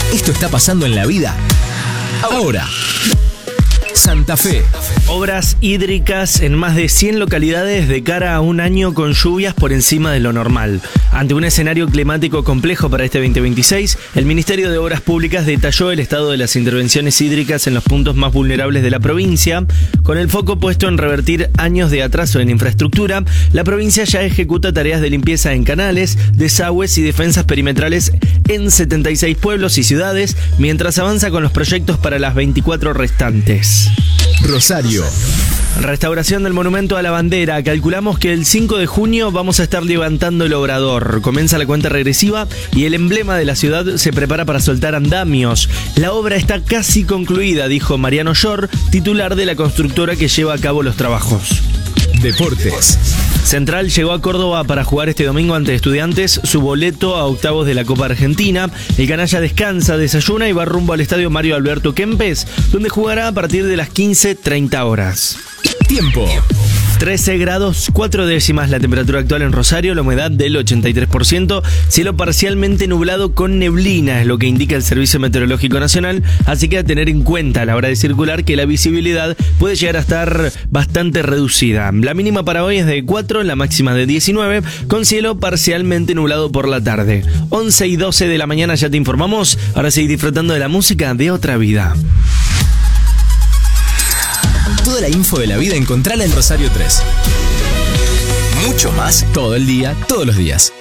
Esto está pasando en la vida ahora. Santa Fe. Obras hídricas en más de 100 localidades de cara a un año con lluvias por encima de lo normal. Ante un escenario climático complejo para este 2026, el Ministerio de Obras Públicas detalló el estado de las intervenciones hídricas en los puntos más vulnerables de la provincia. Con el foco puesto en revertir años de atraso en infraestructura, la provincia ya ejecuta tareas de limpieza en canales, desagües y defensas perimetrales en 76 pueblos y ciudades, mientras avanza con los proyectos para las 24 restantes. Rosario. Restauración del monumento a la bandera. Calculamos que el 5 de junio vamos a estar levantando el obrador. Comienza la cuenta regresiva y el emblema de la ciudad se prepara para soltar andamios. La obra está casi concluida, dijo Mariano Llor, titular de la constructora que lleva a cabo los trabajos. Deportes. Central llegó a Córdoba para jugar este domingo ante Estudiantes su boleto a octavos de la Copa Argentina. El canalla descansa, desayuna y va rumbo al estadio Mario Alberto Kempes, donde jugará a partir de las 15:30 horas. Tiempo. 13 grados 4 décimas la temperatura actual en Rosario, la humedad del 83%, cielo parcialmente nublado con neblina, es lo que indica el Servicio Meteorológico Nacional, así que a tener en cuenta a la hora de circular que la visibilidad puede llegar a estar bastante reducida. La mínima para hoy es de 4, la máxima de 19, con cielo parcialmente nublado por la tarde. 11 y 12 de la mañana ya te informamos, ahora seguí disfrutando de la música de otra vida. Toda la info de la vida encontrala en Rosario 3. Mucho más todo el día, todos los días.